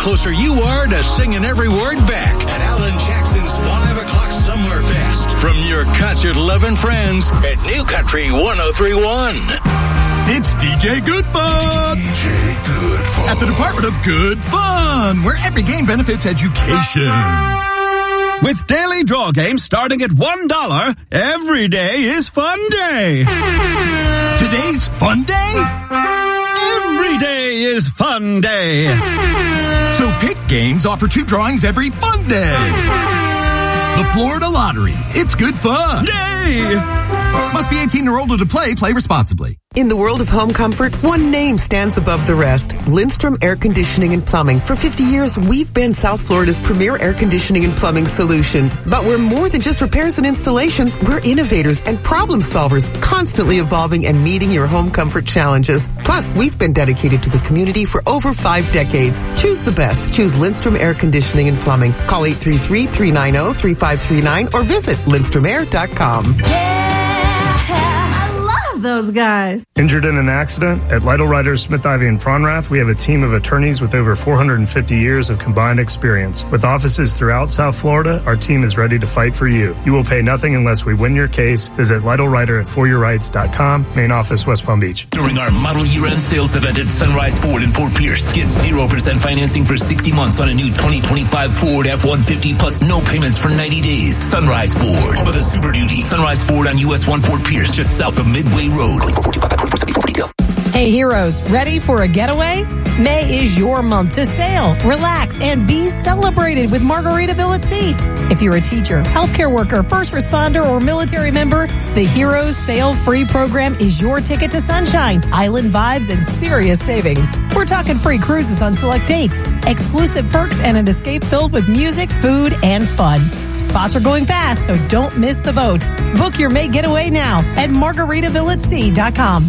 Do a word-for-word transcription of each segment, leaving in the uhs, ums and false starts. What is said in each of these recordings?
closer you are to singing every word back at Alan Jackson's five o'clock Summerfest from your concert-loving friends at New Country one oh three point one. It's D J Good Fun. D J Good Fun. At the Department of Good Fun, where every game benefits education. With daily draw games starting at one dollar, every day is fun day. Today's fun day? Every day is fun day. So pick games offer two drawings every fun day. The Florida Lottery. It's good fun. Yay! Must be eighteen or older to play. Play responsibly. In the world of home comfort, one name stands above the rest. Lindstrom Air Conditioning and Plumbing. For fifty years, we've been South Florida's premier air conditioning and plumbing solution. But we're more than just repairs and installations. We're innovators and problem solvers, constantly evolving and meeting your home comfort challenges. Plus, we've been dedicated to the community for over five decades. Choose the best. Choose Lindstrom Air Conditioning and Plumbing. Call eight three three, three nine zero, three five three nine or visit lindstrom air dot com. Those guys. Injured in an accident? At Lytle Riders, Smith Ivy and Fronrath, we have a team of attorneys with over four hundred fifty years of combined experience. With offices throughout South Florida, our team is ready to fight for you. You will pay nothing unless we win your case. Visit Lytle Rider at for your rights dot com. Main office, West Palm Beach. During our model year-end sales event at Sunrise Ford in Fort Pierce, get zero percent financing for sixty months on a new twenty twenty-five Ford F one fifty plus no payments for ninety days. Sunrise Ford, home of the Super Duty. Sunrise Ford on U S one Fort Pierce, just south of Midway Road. Hey heroes, ready for a getaway? May is your month to sail, relax, and be celebrated with Margaritaville at Sea. If you're a teacher, healthcare worker, first responder, or military member, the Heroes Sail Free program is your ticket to sunshine, island vibes, and serious savings. We're talking free cruises on select dates, exclusive perks, and an escape filled with music, food, and fun. Spots are going fast, so don't miss the boat. Book your May getaway now at margaritaville at sea dot com.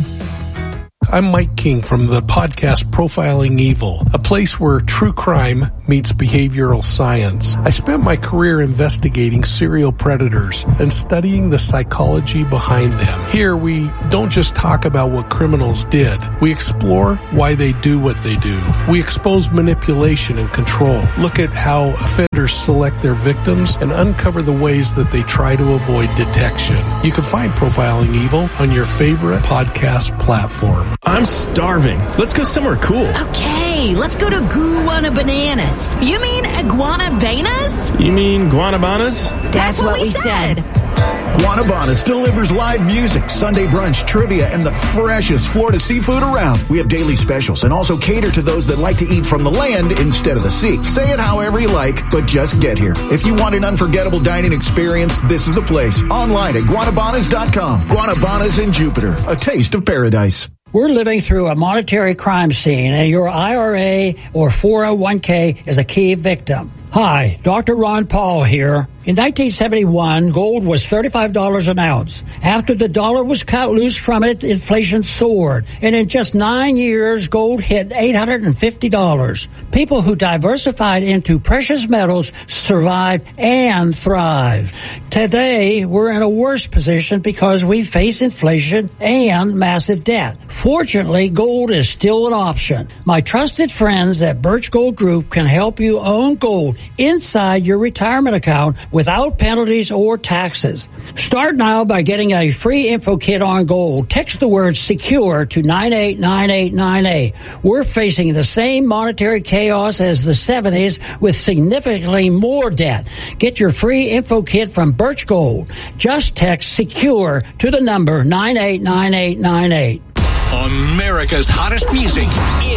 I'm Mike King from the podcast Profiling Evil, a place where true crime meets behavioral science. I spent my career investigating serial predators and studying the psychology behind them. Here, we don't just talk about what criminals did. We explore why they do what they do. We expose manipulation and control, look at how offenders select their victims, and uncover the ways that they try to avoid detection. You can find Profiling Evil on your favorite podcast platform. I'm starving. Let's go somewhere cool. Okay, let's go to Guana Bananas. You mean Iguanabanas? You mean Guanabanas? That's, That's what, what we said. said. Guanabanas delivers live music, Sunday brunch, trivia, and the freshest Florida seafood around. We have daily specials and also cater to those that like to eat from the land instead of the sea. Say it however you like, but just get here. If you want an unforgettable dining experience, this is the place. Online at guanabanas dot com. Guanabanas in Jupiter, a taste of paradise. We're living through a monetary crime scene, and your I R A or four oh one k is a key victim. Hi, Doctor Ron Paul here. In nineteen seventy-one, gold was thirty-five dollars an ounce. After the dollar was cut loose from it, inflation soared. And in just nine years, gold hit eight hundred fifty dollars. People who diversified into precious metals survived and thrived. Today, we're in a worse position because we face inflation and massive debt. Fortunately, gold is still an option. My trusted friends at Birch Gold Group can help you own gold inside your retirement account without penalties or taxes. Start now by getting a free info kit on gold. Text the word SECURE to nine eight nine eight nine eight. We're facing the same monetary chaos as the seventies with significantly more debt. Get your free info kit from Birch Gold. Just text SECURE to the number nine eight nine eight nine eight. America's hottest music.